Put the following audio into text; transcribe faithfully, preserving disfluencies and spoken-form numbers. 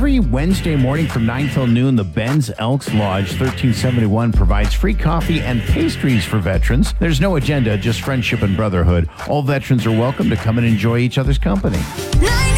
Every Wednesday morning from nine till noon, the Ben's Elks Lodge thirteen seventy-one provides free coffee and pastries for veterans. There's no agenda, just friendship and brotherhood. All veterans are welcome to come and enjoy each other's company. Nine